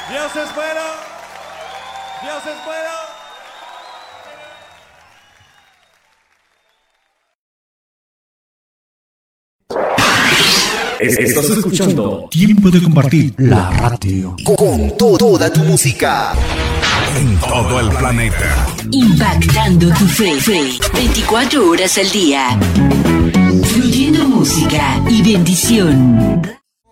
Dios es bueno. Dios es bueno. Estás escuchando Tiempo de Compartir, la radio. Con toda tu música. En todo el planeta. Impactando tu fe. 24 horas al día. Fluyendo música y bendición.